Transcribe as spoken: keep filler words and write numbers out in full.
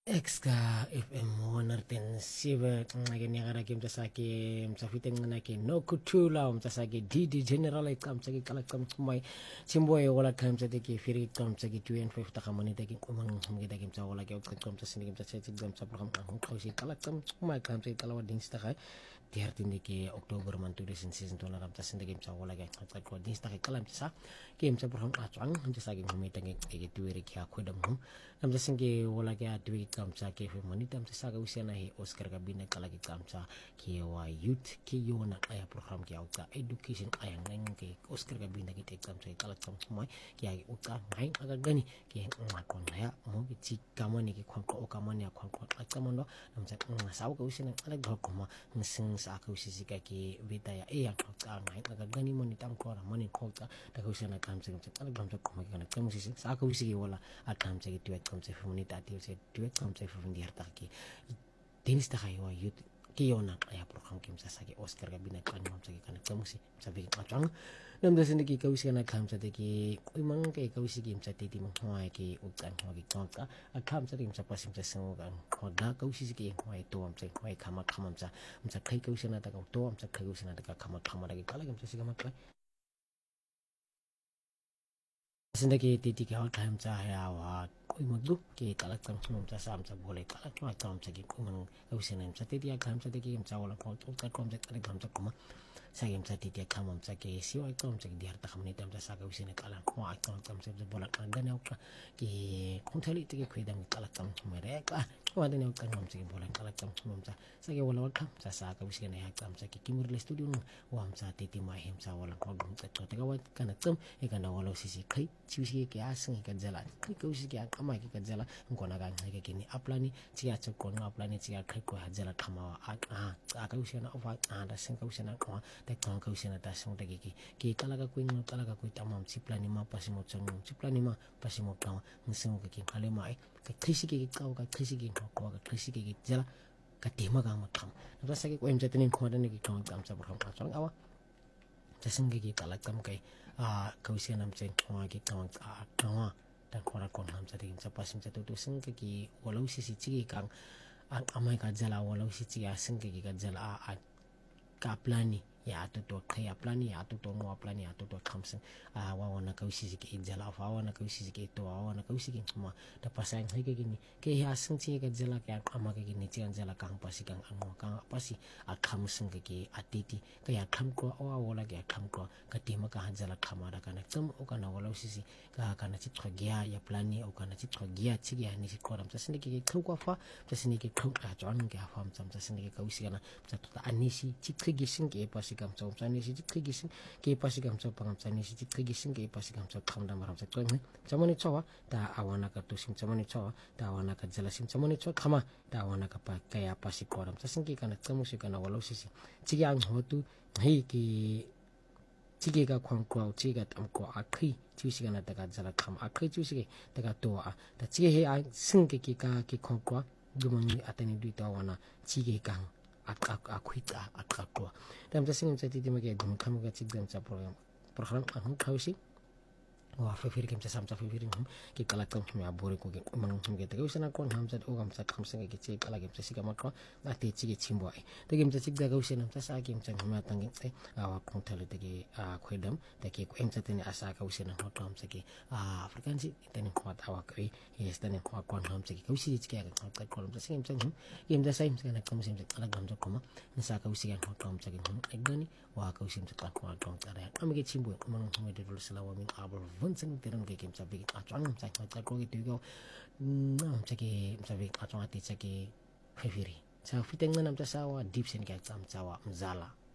Exka F M one oh seven ngake nyakara ke mtsake mtsafite ngana ke no kutula mtsake D D general ka mtsake kala ka mtsumai chimboye wala ka mtsake ke firi ka mtsake two and five ta kamani ta ke kumang ngida ke mtsa wala ke ka mtsake ke mtsake ke mtsake program ka khoshi kala ka mtsumai ka mtsake kala wa dingsta ga tiartinde ke October man two thousand season tona ramta sinde ke mtsa wala ke ka ka dingsta ke kala mtsa ke mtsa program a tswang mtsake ke ngumita ke ke tuere ke akweda mu namtsa singe wala ke a tuwe kamsa ke fe monita mtsa saka usiana he Oscar Kabina kala ke kamsa ke wa youth ke yona aya program ke auka education aya ngeng ke Oscar Kabina ke kamsa kala kamsa mai ke ya uka ngai aga gani ke ngakon ya mo ke ti kamane ke khonko o kamane ya khonko akamondo namtsa ngasa uka usiana kala gokoma ngsing sa ka usisika ke beta ya e ya ka ngai aga gani monita mkora moni khota ta ka usiana kamsa kala kamsa koma ke kana kamsa sa ka usiki wala akamsa ke tuwe kamsa fe monita ti se tuwe kamsa fe ndi hartaki dinis ta kaywa youth ke yona ya program ke msa sake Oscar Kabina kan mamsa ke kana kamusi msa be atwang namda sinde ke kausi kana kamsa te ke imang ke kausi ke msa teti mo hoa ke ukan hoa ke konka akamsa ke msa pasi msa sengo kan khoda kausi ke hoa to msa hoa kama kama msa msa kai kausi na ta ka to msa kai kausi na ta ka kama kama ke kala ke msa sika makla sinde ke teti ke hoa time sa ya wa magdu ke kala kam sum ta sam sa bole kala kam kam sa ke kumang usena sa te dia kam sa te ke msa wala ko ka kom sa kala kam sa kuma sa ke msa te dia kam sa ke si wa kam sa ke dia ta kamni tam sa ka usena kala ko a kam kam sa bola kan da ne ka ke kontali te ke kweda kala kam mere ka wa da ne ka kam sa ke bola kala kam sum sa sa ke wala ka sa sa ka usena ya kam sa ke kimur le studio wa msa te ti mai hem sa wala ko dum ta to ta wa kana tam e kana wala sisi kai chi ke asing ke jala kai ka usi ke kama ke kajala ngona ga ngeke ke ni aplani tia tso kono aplani tia kai ko hajala kama a a ka usena ofa a da sen ka usena ko te kon ka usena ta sen te ke ke kala ka ko no kala ka ko tamam si plani ma pasi mo tso si plani ma pasi mo ka ngsen ke ke kale mai ka krisi ke ka ka krisi ke ko ka krisi ke jala ka tema ga ma kam na sa ke ko emja tenin ko da ne ke kan kam sa bro ka so awa ta sen ke ke kala kam kai a ka usena mtsen ko ke kan a kan dan kora kon ham sa tingin sa pasim sa tutu sing ki walau si si chigi kang ang amay ka jala walau si chigi asing ki ka jala a ka plani ya atuto kaya plani ya atuto mo plani ya atuto kamsing a wawa na kausi ki jala fa wawa na kausi ki to wawa na kausi ki ma da pasang hai ke gini ke ya asing chigi ka jala ka ama ke gini chigan jala kang pasi kang amo kang pasi a kamsing ki atiti kaya kam ko o wala ke kam ko ka tima ka jala kamara kana tam o kana walau si si ka kana chitwa gya ya plani o kana chitwa gya chigi ya ni si koram sa sindi ki kau kwa fa sa sindi ki kau a chon ke fa sam sa sindi ki kausi kana sa ta anisi chitri gising ke pasi kam sa sa ni si chitri gising ke pasi kam sa pangam sa ni si chitri gising ke pasi kam sa kam da maram sa ko ni samani chawa ta awana ka to sim samani chawa ta awana ka jala sim samani chawa khama ta awana ka pa kaya pasi koram sa sindi kana kamusi kana walau si si chigi ang hotu hei ki chigi ka kwang kwa chigi ka tam kwa akhi chusi kana ta ka jala kham akhi chusi ta ka to a ta chigi he a sing ki ka ki kwang kwa gumani atani du ta wana chigi kang ak ak akwita ak akwa tam ta sing sa ti ti ma ke dum kham ka chigi sa program program ang khausi wa fa fir kem sa sam sa fir hum ki kala kam me abore ko ke mang hum ke te usana kon ham sa o gam sa kham sing ke chi kala kem sa sika ma ko na te chi ke chimbo ai te kem sa chig da ga usana sa sa kem sa ma tang ke a wa kon tale te ke a khwedam te ke ko em sa te ni asa ka usana ho kam sa ke a african si te ni khwat awa ke yes te ni khwa kon ham sa ke usi chi ke ka ka kolom sa kem sa hum kem sa sai sa na kam sim sa kala gam sa ko ma sa ka usi ka kam sa ke hum egani wa ka usim sa ka ko kon ta ya am ke chimbo mang hum de dul sala wa min abul Vincent terang ke kem sabi atwang sa ka ko gitu go nam sa ke sabi atwang ati sa ke fefiri sa fiteng na nam sa sawa deep sen ke sam sawa mzala